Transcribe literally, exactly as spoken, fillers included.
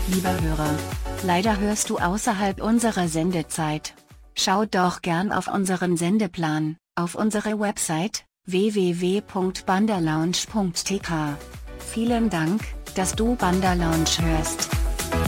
Lieber Hörer, leider hörst du außerhalb unserer Sendezeit. Schau doch gern auf unseren Sendeplan, auf unsere Website w w w punkt bandalounge punkt t k. Vielen Dank, dass du Bandalounge hörst.